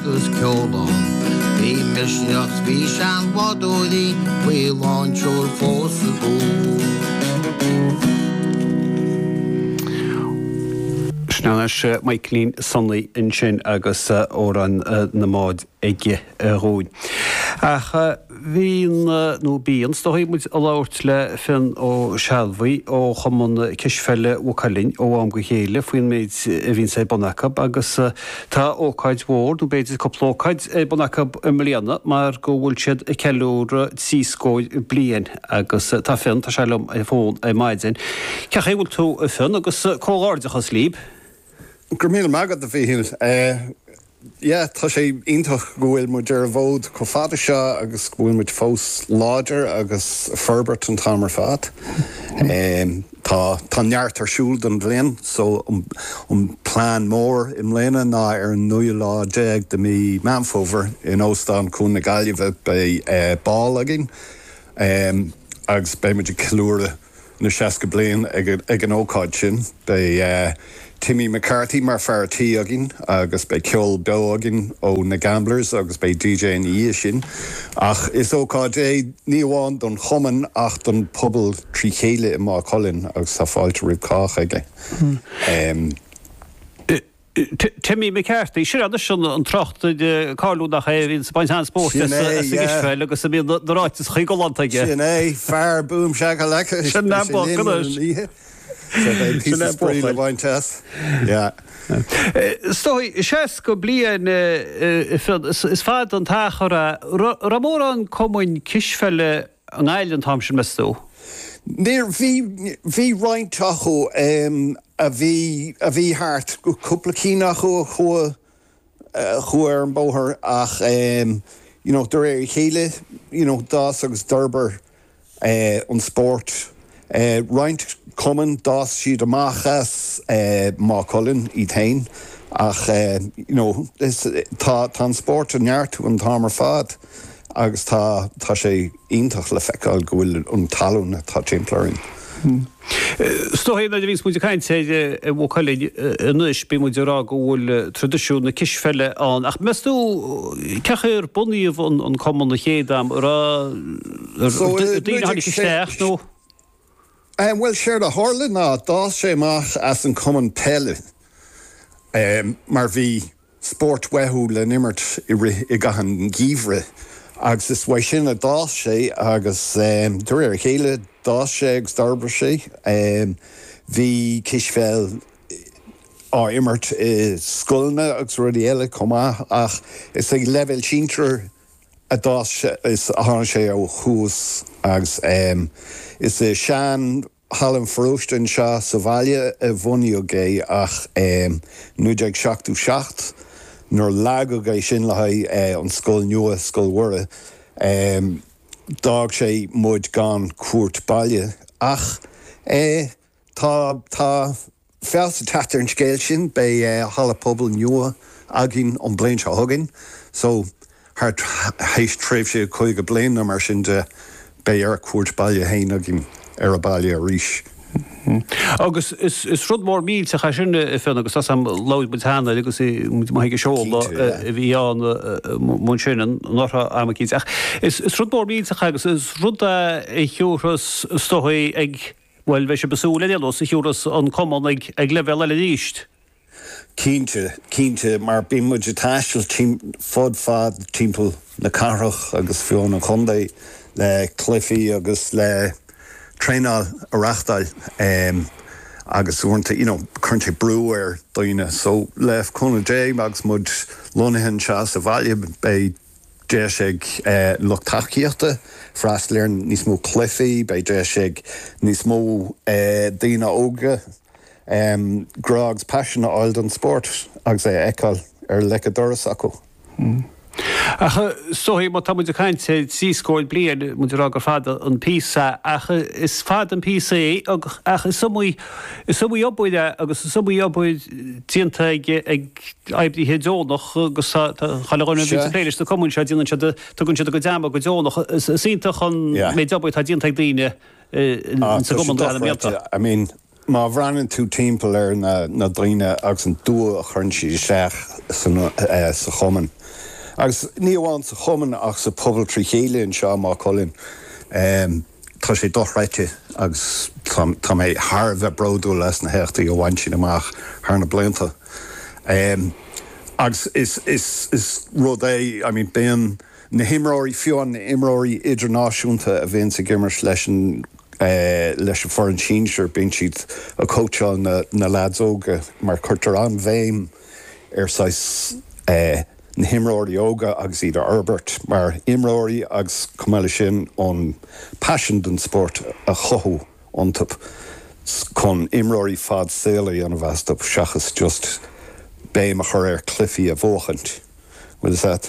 agus ceolán. Bhí misneocht bhí sean wadúí bhfuil anseúr fós a bú. Snáis Michaelín Sonley in sin agus óran na máid ige róin. Ach bhíon nó bíon stoí muid a láirt le fin ó sealbhaí ó chaman cisfeile Ucalinn ó am go chéile faoin méid bhín sé Bonacab agus tá ócaid mhór nó beidir coplócaid Bonacab mlíana mar go bhfuil siad ceúra síoscóid blian agus tá fin tá selumm fón maidin. Ceach bhfuil tú fin agus cóáirdachas líb? Gur míle magad a bhíhil. Tá sé ionintach go bhfuil mu dear bhód có fada seo agus go bhfuil muid fós láidir agus Ferbert an tamar fad. Tá neart arsúil don bhléin, so plán mór im léine ná an nua lá déag de mí Manfover in Óstán chun na Gaillimhe bei ball agin. Agus bei muid clúra na 60 bliain ag an ócáid sin bei Timmy McCarthy mar fearrtaí agin agus bei ceol be agin ó na Gamblers agus bei DJ ní sin. Ach is ócáid ní bháin don chuman ach don pobl trí chéile i má Colin agus tá fáilte ribcách aige. Timmy McCarthy, sin an trocht Carlú nach hín Spain Sport Israel agus sa bíon doráitis chu goland aige. Sin fear boom se go lecha. Sin nábal Stoi, sés go blian is fad an táchara ramór an commún cisfeile an Eilean Thompson mestó? Níor bhí rointachu a bhí hart go cúpla cína chuair an bóthar ach dur chéile dás agus d'urbar an sport roint common das siad amachas má Colin í tain ach tá sport an neartú an tamar fad agus tá sé ionintach le feicáil go bhfuil an talún tá timpplarin. Stohé na vís muid kaint sé Ucalinn nuis bí muid rá go bhfuil tradiisiún na cisfeile an ach mestú cechir buníomh an common na chéadam rá dtíine hanig isteach nó? Well, sure, the Harlan dá sé mach as an common pelle. Mar bhí sport wethú le nimmert I gahan gíomhre. Agus is bhaid sin a dá sé agus dur chéile dá sé agus d'urbar sé. Bhí cisfeil immert sculna agus rudí eile comá ach is ag level síntre a dá is a sé ó chús agus is sean Hallam Froustin seo sa bhaile a bhunio gé ach nuideag seachtú seacht nor lago gé sin le an scoil nua scoil wura dag sé muid gan cuairt baile ach tá fealsa teachtar an scéil sin bei hala pobl nua agin an blain se hugin so haar héis tréimh sé chuig go blian na mar sin de bei cuairt baile hain agin a baile a ríis. Agus is rud mór míl sa sinne fin agus sam láid butána agus mai go seola bhí an mun sinan nachra amachí ach is rud mór míl agus is rud é hiúras stohaí ag bhfuil bheith se besúla élos i hiúras an common ag level eile ríist. Cínte mar bí muid táisiil fad timppel na carach agus fiona chundé le Cliffy agus le Trainal a rachtal agus únta chuinte breúir daoine so lef chuna dé agus mud lonathan se sa bhaile bei dé sig luchtachíochta fras léirn níos mó Cliffy bei dé sig níos mó daoine óga Grog's passion oiled on sport agus eáil lecha doras acu. Stohí má tá muid a chaint sé síoscóil blian muid rá gur fada an písa ach is fad an písa ach is samú opbuide agus is samú opbuid tíanta ag aibdí hédónach agus chaáinna bhíléiles do común se dtíanaan se tugann se go deamba go dónach sínta chun méid opbuid tá dtíanta daine sa gomandá I mean, má bhreanann tú timpeall na dríine agus an dua a churn si seach sa chuman. Agus ní bháin sa chuman ach sa pobl trí chéile seo má colin. Tá sé dochreite agus tá mé Harbheith broadú leis na heachtaí go bhain sin amach thar na blianta. Agus is rud é, ben na himráí fiúan na imráí idirnáisiúnta a bhíonn sa gimmers leis an foreign sínsir bíonn siad a coachán na ladsóga mar chuirtar an bhéim sais na himráí óga agus iad Herbert mar imráí agus cumile sin ón passion den sport a chothú ontap chun imráí fad saolaí an bhheastap seachas just béim a chur clifí a bhóchant. What is that?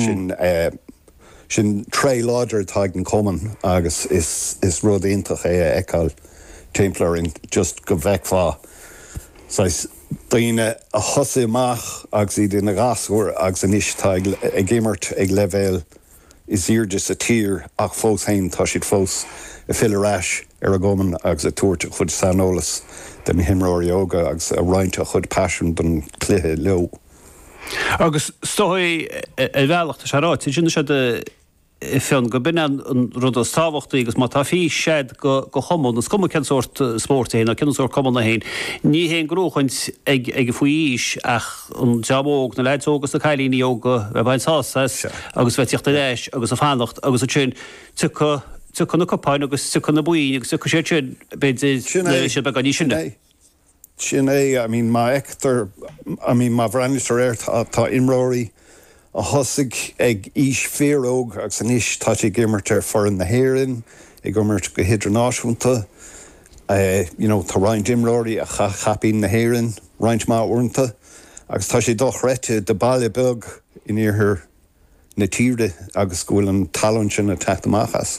Sin tré láidir taig an common agus is rud iontach eáil timpplaring just go bheicfá. Sais daoine a thosa amach agus iad ina gasúir agus an isteag ag gimmert ag levéil is iirde sa tír ach fós hain tá siad fós a fileráis a goman agus a túirt chud sanolalas de mi himráí óga agus a roiinte chud passion don cluthe leo. Agus stoí bhealachta se ráid, sin se de fion go bin an rud os táhachtaí agus má tá fí séad go chomón, as cuma ceanúirt sport héin a ceanúir common na héin. Ní héon grúchaint ag faoíis ach an jabóg na leidógus na cailíní óga a bhain sás agus bheitiocht a leis agus a fannacht agus a tún tu na copáin agus tu na buí agus tu sé tún beidir se be ganí sinne. Sin é, má ectar, má bhreanistar tá imróí a thosaigh ag ís féróg agus an is tá sé gimmert foran na héireann ag gimmert go hidirnáisiúnta. Tá roiint imróí a chapín na héireann, roiint má uanta, agus tá sé dochreite de bailile beg in iarthar na tíre agus bhfuil an talún sin a teachtamachchas.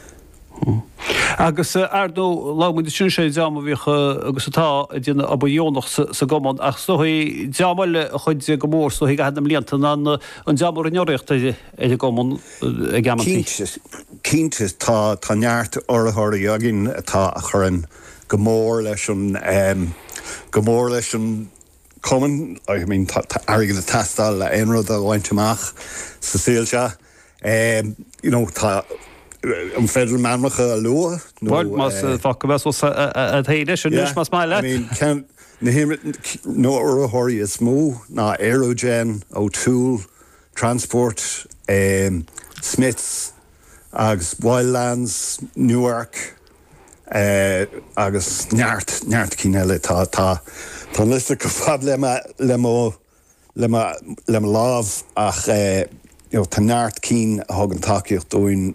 Agus ardó lámuid sin sé deama bhícha agus atá dtíanana ab dionach sa gomán ach soí deamáile chuid go mór so go hadam líanta an deamú an neoreacht é gomán ag gamantaí. Cínte tá neart orthirí agin atá a churann go mór leis an common, tá airgad a tastal le éonrad a bhainteach sa síalse. Tá an federal manmacha a lua. Bord mas fuck vessels at heidish and nish mas my left. Can no orahori is smooth, na Aerogen, O'Toole, Transport, Smiths, agus Wildlands, Newark, agus Nyart Kinelle ta lista kafab lema lav ach ta Nyart Keen hagan takiach doin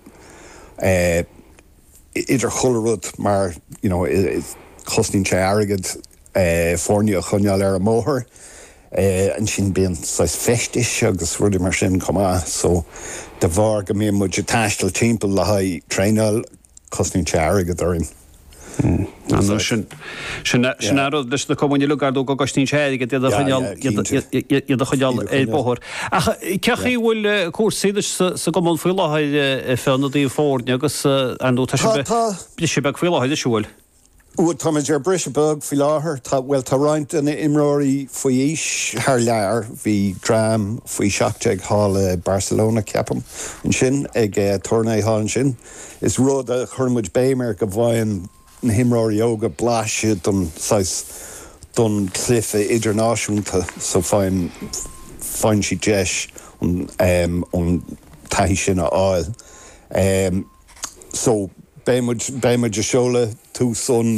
idir cholerud maar chosnin sé agad fórne a chunneal a móthir an sin bíon sais festis agus ruidir mar sin comá so de bhar go mé mu taistal timppel le ha treinal chosnin sé agad orin. Sin leis na común lugarú go gastín sé go iad a chuideal é bóthir. Cechaí bhfuil cuasaí sa gomón faoi láthaid féna í fórne agus anú sé beh faoi láthaid siúil. Táidir brise bug fi láthair bhfuil tá roiint in imróí faoíis th lear hí drám faoi seachteag hála Barcelona ceapam an sin ag tornaí háin sin. Is rud a churmuid béimar go bhhain na himráí óga blaise don cliffe idirnáisiúnta so fáin si deis an taithí sin a áil. So béimid a seola túsan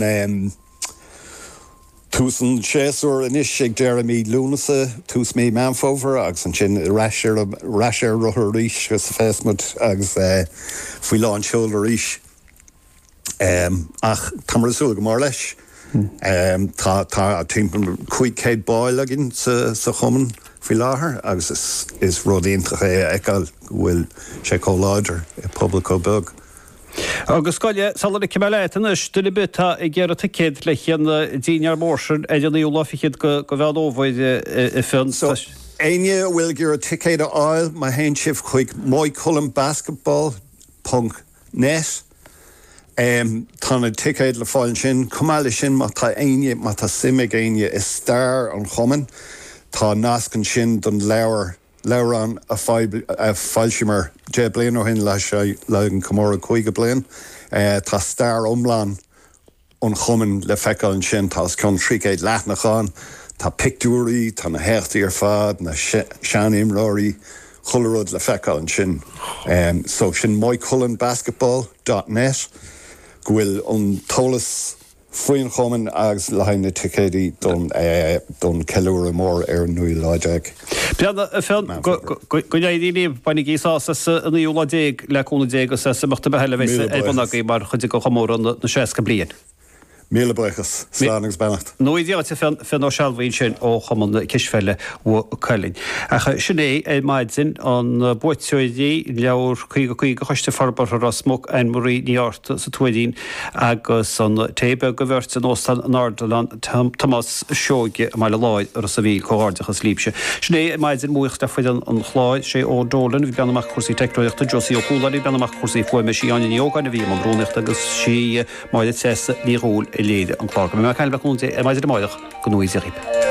séúir inis ag Jeremy Lunasa tús mé manfóver agus an sin raisiir ruthir ríis gus fésmod agus faoi lá an seola ríis. Ach tamrasúil go mar leis tá timppla chuig céad báil agin sa chuman fi láthair agus is rud iontrach eáil bhfuil sé có láidir i publicó bug. Agus gáile sal ci leitain stuli bit i ggéar a ticéad le chéan díar mórsin éidir íú láfichiid go bheómhaid i fin. Aine bhfuil gur a ticéad a áil má haon sibh chuig Moy Cullen basketball.net Tána ticéid le fáil sin, cumáile sin má tá aine má tá simig aine is stair an choman, tá nascan sin don leabhar a fáilsimar dé blian ó hin leis le an Comóra 5 blian, tá stair omláin an choman le feicáil sin tá chun trícéid leathnachán, tá pictúirí, tá na heachtaí ar fad, na seanimráirí, chularúd le feicáil sin. So sin moicullenbasketball.net Gwil an tolas faoin choman agus le haine ticéidí don ceúra mór ar nui láideag. Beanna go éidirlíh bainna gíása an íúla déag leúna déag sa samachta beheile bhéis ébanagaí mar chuide go chamór na 6 blian. Míle buchas, slánagus benacht. No idiot fin ó sealhhain sin ó chaman kisfelle ó Cailín. Sinné maidzin an buitioidí leabhar chuig chuiste farbar a smog ein morí níart sa tuaidín agus an tébe go bhirt an óstan Nardalan Thomas Seoige meile láid ar sa bhí cóárdachas líbse. Sinné maidzin muocht a fuidan an chláid sé ó Dólan, bhí beanamach cuasaí teictóireachta Josaí ó Cúlaí beanamach cuasaí fuaime sí anin íogáin a bhí an brúneachta agus sí maidid sesa ní rúil léide an chlár. Mae cael bach hwn te, mae ddyn moedach, gwnnw i ddyrib.